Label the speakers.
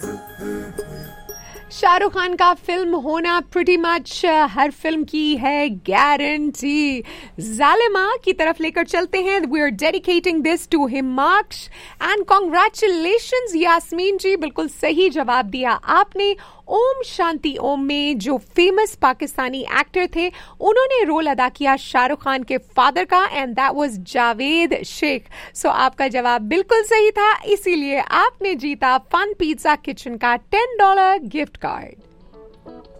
Speaker 1: शाहरुख खान का फिल्म होना pretty much हर film की है गारंटी। जालिमा की तरफ लेकर चलते हैं। We are dedicating this to हिमाक्ष and congratulations Yasmin जी, बिल्कुल सही जवाब दिया आपने। ओम शांति ओम में जो फेमस पाकिस्तानी एक्टर थे उन्होंने रोल अदा किया शाहरुख खान के फादर का, and that was Javed Sheikh. सो आपका जवाब बिल्कुल सही था, इसीलिए आपने जीता फन पिज्जा किचन का $10 गिफ्ट कार्ड।